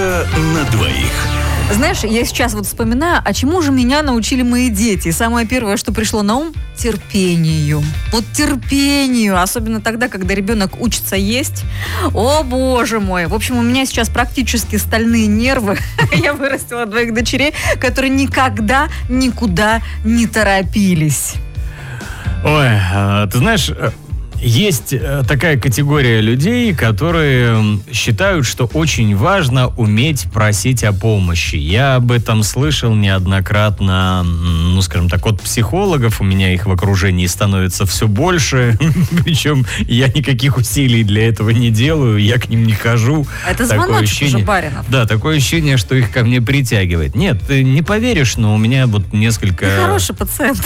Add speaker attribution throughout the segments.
Speaker 1: Утро на двоих.
Speaker 2: Знаешь, я сейчас вот вспоминаю, а чему же меня научили мои дети. И самое первое, что пришло на ум – терпению. Вот терпению, особенно тогда, когда ребенок учится есть. О, боже мой. В общем, у меня сейчас практически стальные нервы. Я вырастила 2 дочерей, которые никогда никуда не торопились.
Speaker 3: Ой, ты знаешь... Есть такая категория людей, которые считают, что очень важно уметь просить о помощи. Я об этом слышал неоднократно, скажем так, от психологов. У меня их в окружении становится все больше. Причем я никаких усилий для этого не делаю, я к ним не хожу.
Speaker 2: Это звоночек уже, Баринов.
Speaker 3: Да, такое ощущение, что их ко мне притягивает. Нет, ты не поверишь, но у меня вот несколько...
Speaker 2: Ты хороший пациент.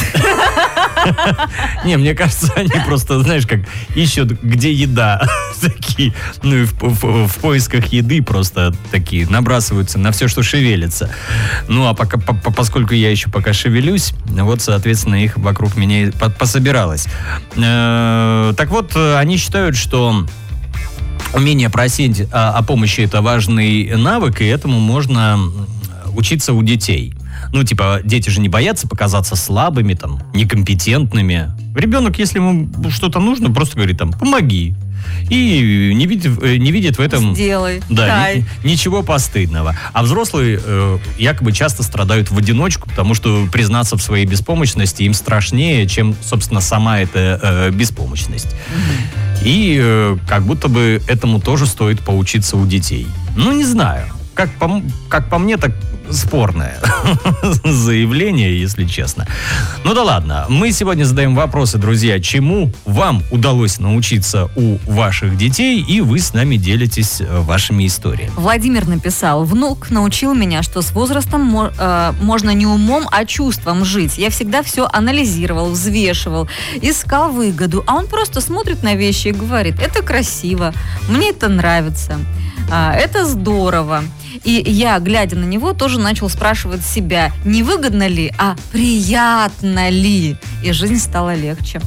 Speaker 3: Не, мне кажется, они просто, знаешь, как ищут, где еда. Такие, и в поисках еды просто такие набрасываются на все, что шевелится. А поскольку я еще пока шевелюсь, вот, соответственно, их вокруг меня пособиралось. Так вот, они считают, что умение просить о помощи – это важный навык, и этому можно учиться у детей. Дети же не боятся показаться слабыми, некомпетентными. Ребенок, если ему что-то нужно, просто говорит помоги. И не видит в этом...
Speaker 2: Сделай.
Speaker 3: Да, ничего постыдного. А взрослые якобы часто страдают в одиночку, потому что признаться в своей беспомощности им страшнее, чем, собственно, сама эта беспомощность. И как будто бы этому тоже стоит поучиться у детей. Не знаю. Как по мне, так спорное заявление, если честно. Да ладно. Мы сегодня задаем вопросы, друзья, чему вам удалось научиться у ваших детей, и вы с нами делитесь вашими историями.
Speaker 2: Владимир написал: внук научил меня, что с возрастом можно не умом, а чувством жить. Я всегда все анализировал, взвешивал, искал выгоду, а он просто смотрит на вещи и говорит: это красиво, мне это нравится, это здорово. И я, глядя на него, тоже начал спрашивать себя, не выгодно ли, а приятно ли. И жизнь стала легче.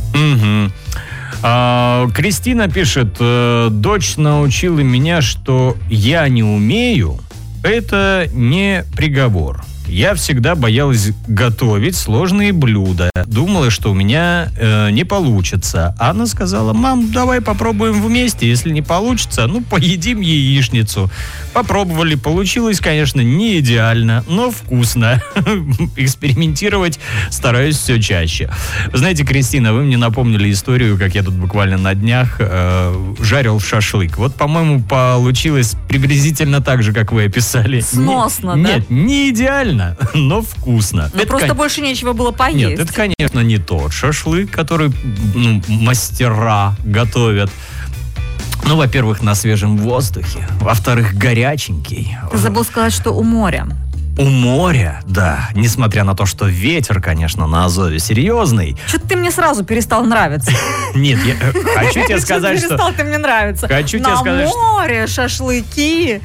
Speaker 3: Кристина пишет: дочь научила меня, что я не умею, это не приговор. Я всегда боялась готовить сложные блюда. Думала, что у меня не получится. Анна сказала: мам, давай попробуем вместе. Если не получится, поедим яичницу. Попробовали. Получилось, конечно, не идеально, но вкусно. Экспериментировать стараюсь все чаще. Знаете, Кристина, вы мне напомнили историю, как я тут буквально на днях жарил шашлык. Вот, по-моему, получилось приблизительно так же, как вы описали.
Speaker 2: Сносно, да?
Speaker 3: Нет, не идеально, но вкусно.
Speaker 2: Просто больше нечего было поесть.
Speaker 3: Нет, это, конечно, не тот шашлык, который мастера готовят. Во-первых, на свежем воздухе. Во-вторых, горяченький.
Speaker 2: Ты забыл сказать, что у моря.
Speaker 3: У моря, да. Несмотря на то, что ветер, конечно, на Азове серьезный.
Speaker 2: Что-то ты мне сразу перестал нравиться.
Speaker 3: Нет, я хочу тебе сказать, что...
Speaker 2: Перестал ты мне нравиться.
Speaker 3: Хочу тебе сказать, что...
Speaker 2: На море, шашлыки.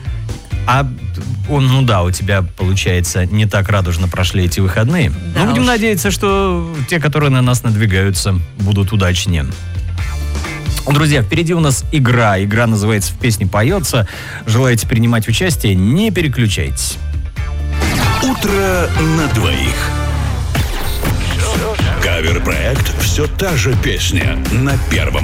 Speaker 3: У тебя, получается, не так радужно прошли эти выходные.
Speaker 2: Да,
Speaker 3: будем надеяться, что те, которые на нас надвигаются, будут удачнее. Друзья, впереди у нас игра. Игра называется «В песне поется». Желаете принимать участие? Не переключайтесь.
Speaker 1: Утро на двоих. Кавер-проект «Все та же песня» на Первом